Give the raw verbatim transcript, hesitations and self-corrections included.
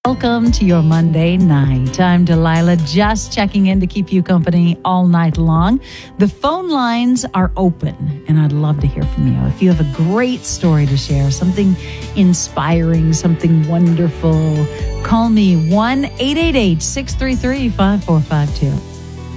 Welcome to your Monday night. I'm Delilah, just checking in to keep you company all night long. The phone lines are open, and I'd love to hear from you. If you have a great story to share, something inspiring, something wonderful, call me one eight eight eight, six three three, five four five two.